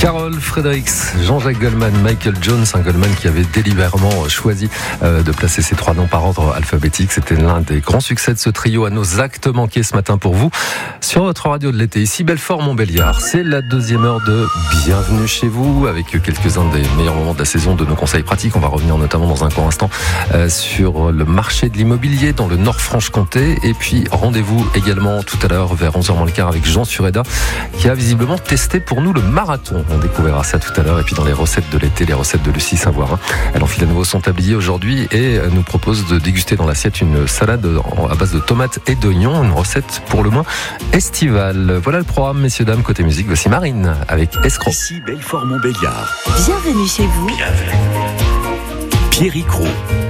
Carol Fredericks, Jean-Jacques Goldman, Michael Jones, un Goldman qui avait délibérément choisi de placer ces trois noms par ordre alphabétique. C'était l'un des grands succès de ce trio à nos actes manqués ce matin pour vous sur votre radio de l'été. Ici Belfort-Montbéliard, c'est la deuxième heure de Bienvenue chez vous avec quelques-uns des meilleurs moments de la saison, de nos conseils pratiques. On va revenir notamment dans un court instant sur le marché de l'immobilier dans le Nord-Franche-Comté. Et puis rendez-vous également tout à l'heure vers 11h15 avec Jean Sureda qui a visiblement testé pour nous le marathon. On découvrira ça tout à l'heure. Et puis dans les recettes de l'été, les recettes de Lucie Savoirin. Elle enfile à nouveau son tablier aujourd'hui et nous propose de déguster dans l'assiette une salade à base de tomates et d'oignons. Une recette pour le moins estivale. Voilà le programme, messieurs, dames. Côté musique, voici Marine avec Escroc. Ici Belfort-Montbéliard. Bienvenue chez vous. Bienvenue. Pierre Icrou.